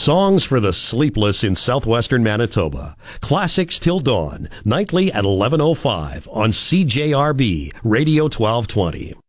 Songs for the Sleepless in southwestern Manitoba. Classics till dawn, nightly at 11:05 on CJRB Radio 1220.